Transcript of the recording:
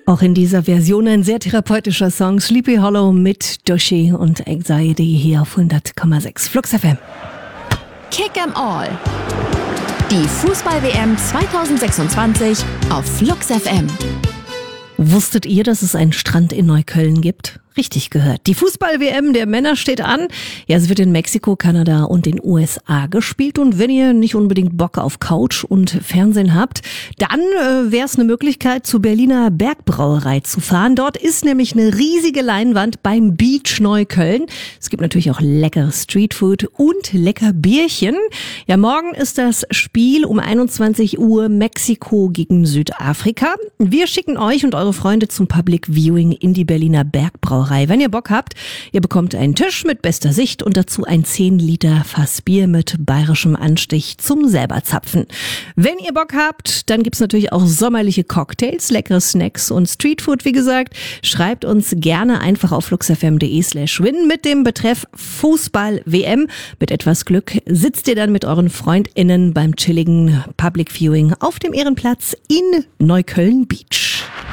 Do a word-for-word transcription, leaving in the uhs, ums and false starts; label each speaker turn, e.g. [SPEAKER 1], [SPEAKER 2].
[SPEAKER 1] Auch in dieser Version ein sehr therapeutischer Song, Sleepy Hollow mit Doshi und Anxiety hier auf hundert Komma sechs Flux F M.
[SPEAKER 2] Kick 'em All. Die Fußball-W M zwanzig sechsundzwanzig auf Flux F M.
[SPEAKER 1] Wusstet ihr, dass es einen Strand in Neukölln gibt? Richtig gehört. Die Fußball-W M der Männer steht an. Ja, es wird in Mexiko, Kanada und den U S A gespielt. Und wenn ihr nicht unbedingt Bock auf Couch und Fernsehen habt, dann äh, wäre es eine Möglichkeit, zur Berliner Bergbrauerei zu fahren. Dort ist nämlich eine riesige Leinwand beim Beach Neukölln. Es gibt natürlich auch leckeres Streetfood und lecker Bierchen. Ja, morgen ist das Spiel um einundzwanzig Uhr Mexiko gegen Südafrika. Wir schicken euch und eure Freunde zum Public Viewing in die Berliner Bergbrauerei. Wenn ihr Bock habt, ihr bekommt einen Tisch mit bester Sicht und dazu ein zehn Liter Fass Bier mit bayerischem Anstich zum selber zapfen. Wenn ihr Bock habt, dann gibt's natürlich auch sommerliche Cocktails, leckere Snacks und Streetfood, wie gesagt. Schreibt uns gerne einfach auf fluxfm.de slash win mit dem Betreff Fußball-W M. Mit etwas Glück sitzt ihr dann mit euren FreundInnen beim chilligen Public Viewing auf dem Ehrenplatz in Neukölln Beach.